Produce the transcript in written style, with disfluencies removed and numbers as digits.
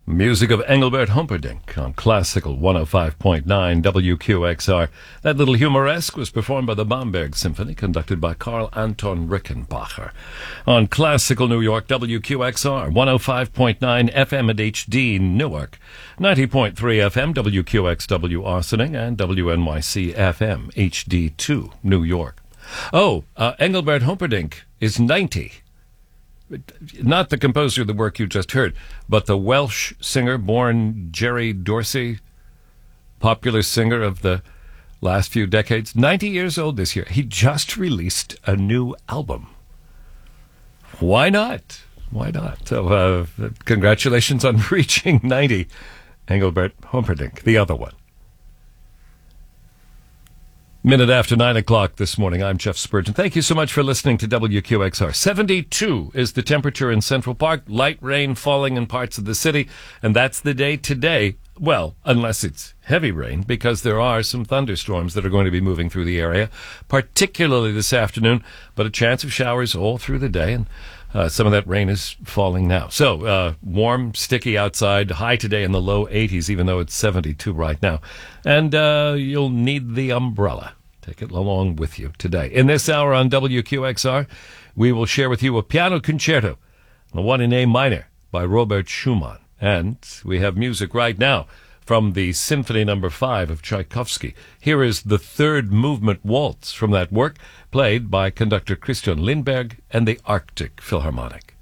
Music of Engelbert Humperdinck on Classical 105.9 WQXR. That little humoresque was performed by the Bamberg Symphony, conducted by Karl Anton Rickenbacher. On Classical New York, WQXR, 105.9 FM at HD Newark, 90.3 FM WQXW Austining, and WNYC FM HD2 New York. Engelbert Humperdinck is 90. Not the composer of the work you just heard, but the Welsh singer born Jerry Dorsey, popular singer of the last few decades, 90 years old this year. He just released a new album. Why not? Why not? So, congratulations on reaching 90, Engelbert Humperdinck, the other one. Minute after 9 o'clock this morning, I'm Jeff Spurgeon. Thank you so much for listening to WQXR. 72 is the temperature in Central Park. Light rain falling in parts of the city. And that's the day today. Well, unless it's heavy rain, because there are some thunderstorms that are going to be moving through the area, particularly this afternoon, but a chance of showers all through the day. And some of that rain is falling now. So, warm, sticky outside, high today in the low 80s, even though it's 72 right now. And you'll need the umbrella. Take it along with you today. In this hour on WQXR, we will share with you a piano concerto, the one in A minor by Robert Schumann. And we have music right now from the Symphony No. 5 of Tchaikovsky. Here is the third movement waltz from that work, played by conductor Christian Lindberg and the Arctic Philharmonic.